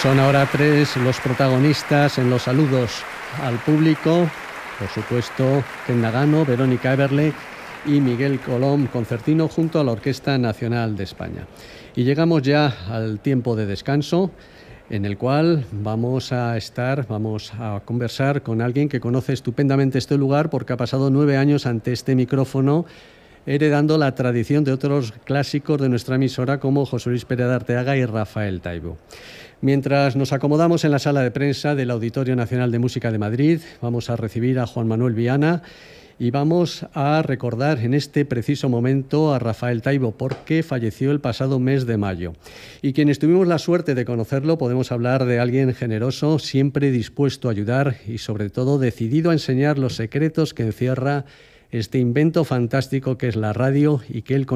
Son ahora tres los protagonistas en los saludos al público. Por supuesto, Ken Nagano, Verónica Eberle y Miguel Colom, concertino, junto a la Orquesta Nacional de España. Y llegamos ya al tiempo de descanso, en el cual vamos a conversar con alguien que conoce estupendamente este lugar porque ha pasado 9 años ante este micrófono, heredando la tradición de otros clásicos de nuestra emisora como José Luis Pérez de Arteaga y Rafael Taibo. Mientras nos acomodamos en la sala de prensa del Auditorio Nacional de Música de Madrid, vamos a recibir a Juan Manuel Viana y vamos a recordar en este preciso momento a Rafael Taibo, porque falleció el pasado mes de mayo. Y quienes tuvimos la suerte de conocerlo, podemos hablar de alguien generoso, siempre dispuesto a ayudar y sobre todo decidido a enseñar los secretos que encierra este invento fantástico que es la radio y que él